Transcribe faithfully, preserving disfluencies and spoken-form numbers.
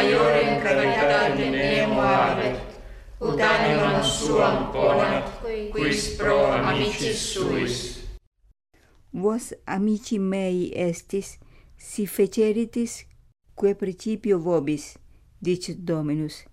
maiorem caritate nemo habet, ut animam suam ponat, quis pro amicis suis. Vos, amici mei estis, si feceritis, quae principio vobis, dicit Dominus,